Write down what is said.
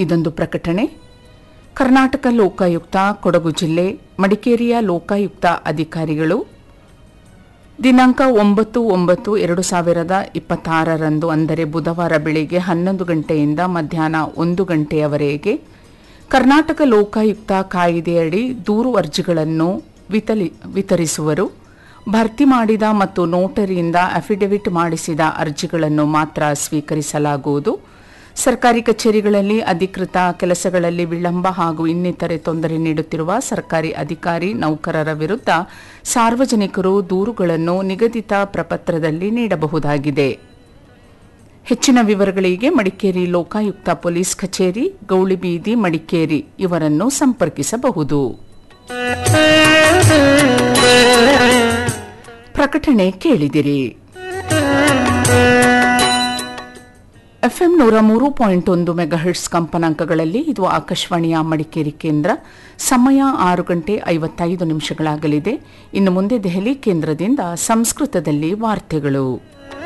ಇದೊಂದು ಪ್ರಕಟಣೆ. ಕರ್ನಾಟಕ ಲೋಕಾಯುಕ್ತ ಕೊಡಗು ಜಿಲ್ಲೆ ಮಡಿಕೇರಿಯ ಲೋಕಾಯುಕ್ತ ಅಧಿಕಾರಿಗಳು ದಿನಾಂಕ 9/9/2026 ಅಂದರೆ ಬುಧವಾರ ಬೆಳಿಗ್ಗೆ 11 ಗಂಟೆಯಿಂದ ಮಧ್ಯಾಹ್ನ 1 ಗಂಟೆಯವರೆಗೆ ಕರ್ನಾಟಕ ಲೋಕಾಯುಕ್ತ ಕಾಯಿದೆಯಡಿ ದೂರು ಅರ್ಜಿಗಳನ್ನು ವಿತರಿಸುವರು. ಭರ್ತಿ ಮಾಡಿದ ಮತ್ತು ನೋಟರಿಯಿಂದ ಅಫಿಡವಿಟ್ ಮಾಡಿಸಿದ ಅರ್ಜಿಗಳನ್ನು ಮಾತ್ರ ಸ್ವೀಕರಿಸಲಾಗುವುದು. ಸರ್ಕಾರಿ ಕಚೇರಿಗಳಲ್ಲಿ ಅಧಿಕೃತ ಕೆಲಸಗಳಲ್ಲಿ ವಿಳಂಬ ಹಾಗೂ ಇನ್ನಿತರೆ ತೊಂದರೆ ನೀಡುತ್ತಿರುವ ಸರ್ಕಾರಿ ಅಧಿಕಾರಿ ನೌಕರರ ವಿರುದ್ಧ ಸಾರ್ವಜನಿಕರು ದೂರುಗಳನ್ನು ನಿಗದಿತ ಪ್ರಪತ್ರದಲ್ಲಿ ನೀಡಬಹುದಾಗಿದೆ. ಹೆಚ್ಚಿನ ವಿವರಗಳಿಗೆ ಮಡಿಕೇರಿ ಲೋಕಾಯುಕ್ತ ಪೊಲೀಸ್ ಕಚೇರಿ, ಗೌಳಿಬೀದಿ, ಮಡಿಕೇರಿ ಇವರನ್ನು ಸಂಪರ್ಕಿಸಬಹುದು. ಪ್ರಕಟಣೆ ಕೇಳಿದಿರಿ. ಎಫ್ಎಂ 103.1 ಮೆಗಾಹೆರ್ಟ್ಸ್ ಕಂಪನಾಂಕಗಳಲ್ಲಿ ಇದು ಆಕಾಶವಾಣಿಯ ಮಡಿಕೇರಿ ಕೇಂದ್ರ. ಸಮಯ 6:55 ಇನ್ನು ಮುಂದೆ ದೆಹಲಿ ಕೇಂದ್ರದಿಂದ ಸಂಸ್ಕೃತದಲ್ಲಿ ವಾರ್ತೆಗಳು.